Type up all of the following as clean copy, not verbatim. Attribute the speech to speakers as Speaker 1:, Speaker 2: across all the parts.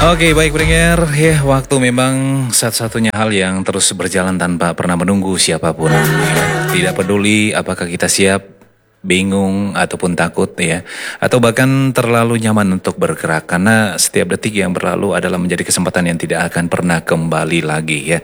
Speaker 1: Oke, baik pendengar. Ya, waktu memang satu-satunya hal yang terus berjalan tanpa pernah menunggu siapapun. Ya. Tidak peduli apakah kita siap, bingung, ataupun takut ya. Atau bahkan terlalu nyaman untuk bergerak. Karena setiap detik yang berlalu adalah menjadi kesempatan yang tidak akan pernah kembali lagi ya.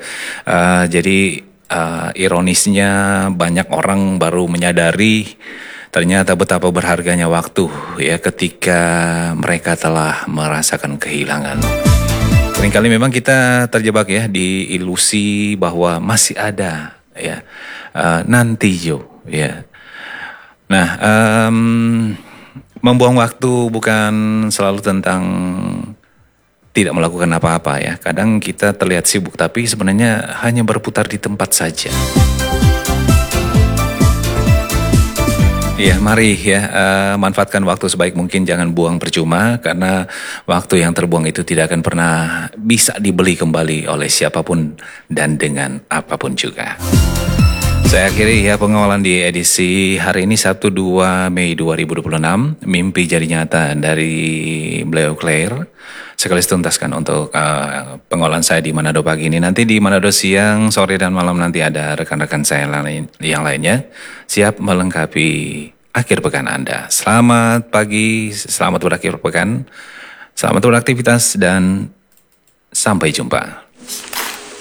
Speaker 1: Ironisnya banyak orang baru menyadari ternyata betapa berharganya waktu ya ketika mereka telah merasakan kehilangan. Seringkali memang kita terjebak ya di ilusi bahwa masih ada ya nanti Jo ya. Nah, membuang waktu bukan selalu tentang tidak melakukan apa-apa ya. Kadang kita terlihat sibuk tapi sebenarnya hanya berputar di tempat saja. Ya, mari ya manfaatkan waktu sebaik mungkin, jangan buang percuma karena waktu yang terbuang itu tidak akan pernah bisa dibeli kembali oleh siapapun dan dengan apapun juga. Saya akhiri ya pengawalan di edisi hari ini Sabtu 2 Mei 2026, mimpi jadi nyata dari beliau Claire. Sekali tuntaskan untuk pengawalan saya di Manado pagi ini. Nanti di Manado siang, sore dan malam nanti ada rekan-rekan saya yang lainnya siap melengkapi akhir pekan Anda. Selamat pagi, selamat berakhir pekan, selamat beraktivitas dan sampai jumpa.